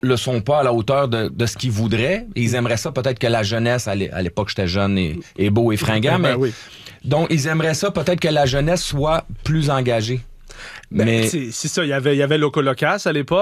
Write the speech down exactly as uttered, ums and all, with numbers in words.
le sont pas à la hauteur de, de ce qu'ils voudraient. Ils aimeraient ça, peut-être que la jeunesse, à l'époque, j'étais jeune et, et beau et fringant, mais ben oui. donc ils aimeraient ça, peut-être que la jeunesse soit plus engagée. Ben, mais c'est ça, il y avait, il y avait Loco Locas à l'époque.